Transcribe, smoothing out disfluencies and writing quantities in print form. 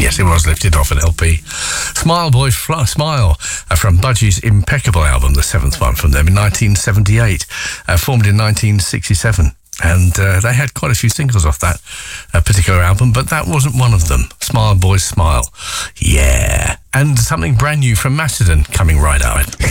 Yes, it was lifted off an LP. Smile Boy Smile from Budgie's impeccable album, the seventh one from them in 1978, formed in 1967. And they had quite a few singles off that particular album, but that wasn't one of them. Smile Boy Smile. Yeah. And something brand new from Mastodon coming right up.